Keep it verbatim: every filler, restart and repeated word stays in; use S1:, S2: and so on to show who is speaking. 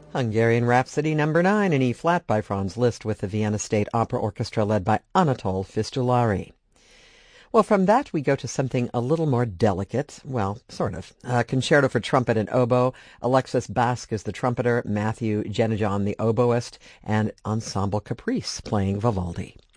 S1: Hungarian Rhapsody number nine in E-flat by Franz Liszt with the Vienna State Opera Orchestra led by Anatol Fistulari. Well, from that we go to something a little more delicate, well, sort of. A concerto for trumpet and oboe. Alexis Basque is the trumpeter, Matthew Genejon the oboist, and Ensemble Caprice playing Vivaldi.